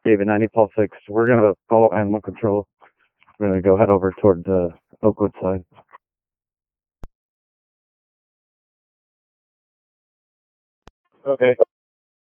David 90 Pulse 6. We're going to follow animal control. We're going to go head over toward the Oakwood side. Okay.